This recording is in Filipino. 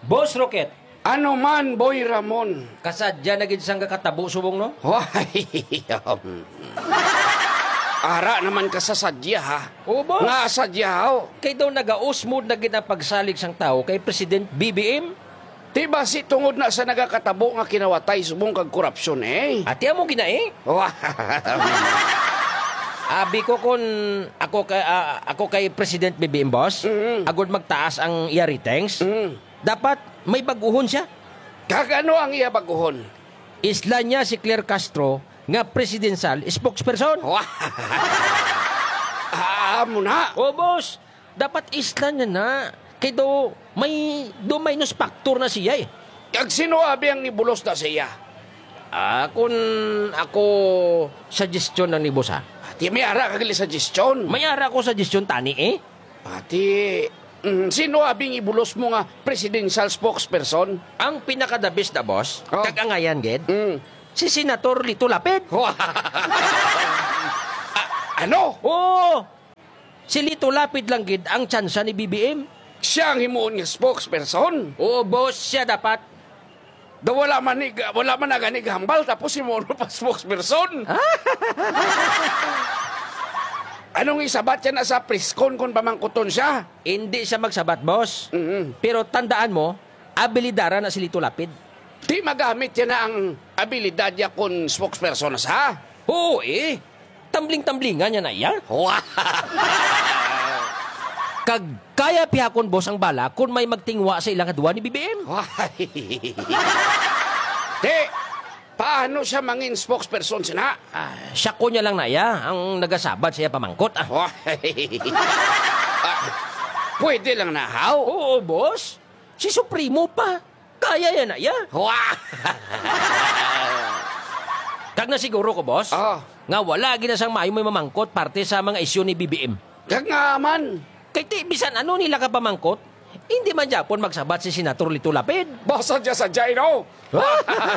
Boss Rocket, Ano man, Boy Ramon. kasadya na gid sang kakatabo subong no? Why? Ara naman ka sa sadya, ha? Oo, boss. Nga sadya, ho. Kay daw nagausmod na gid ang pagsalig sang tao kay President BBM. Di ba si tungod na sa nagakatabo nga kinawatay subong kag korupsyon, eh? Ati mo ginae. Wah. Abi ko kun ako kay President BBM boss, agod magtaas ang iya ratings. Dapat may baguhon siya. Kagano ang iya baguhon? Isla niya si Claire Castro nga presidential spokesperson. Wah. Amo na. O boss, dapat isla niya na. Kay do may minus factor na siya eh. Kag sino abi ang nibulos na siya? Kung ako suggestion na ni boss ha. Ati may ara kagili sa gestion. May ara ko suggestion tani eh. Ati, sino abing ibulos mo nga presidential spokesperson? Ang pinakadabis na boss, Oh. kagangayan gid, si Senator Lito Lapid. Ano? Oo! Si Lito Lapid lang gid ang tsansa ni BBM. Siya ang himuon nga spokesperson? Oo, boss, siya dapat. Wala man na ganig hambal tapos himuon pa spokesperson? Anong isabat siya na sa preskon kung pamangkuton siya? Hindi siya magsabat, boss. Mm-hmm. Pero tandaan mo, abilidara na si Lito Lapid. Di magamit niya na ang abilidad niya kung spokesperson na sa? Oo eh. Tambling-tamblingan niya na iya. Kag kaya pihakon boss ang bala kung may magtingwa sa ilang kadwa ni BBM. Di, paano siya mangin spokesperson sina? Siya ko niya lang na iya ang nagasabad siya pamangkot. Pwede lang na, how? Oo, boss. Si Supremo pa. Kaya yan na iya. Kag na siguro ko, boss, nga wala ginasang maayo may mamangkot parte sa mga isyu ni BBM. Kag nga man. Kay ti bisan ano nila ka pamangkot, hindi man Japon magsabat si Senator Lito Lapid. Basta dyan sa Jairo.